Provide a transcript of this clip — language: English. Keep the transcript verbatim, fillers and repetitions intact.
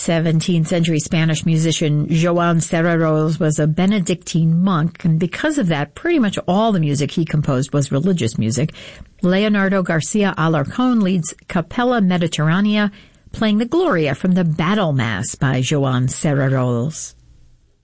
seventeenth century Spanish musician Joan Serrarols was a Benedictine monk, and because of that, pretty much all the music he composed was religious music. Leonardo Garcia Alarcón leads Capella Mediterranea, playing the Gloria from the Battle Mass by Joan Serrarols.